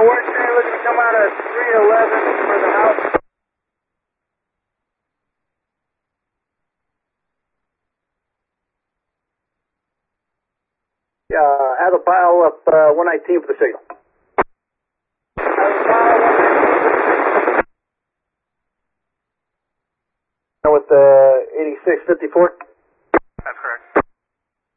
West Train looking to come out of 311 for the house. Have a pile up 119 for the signal. With 8654.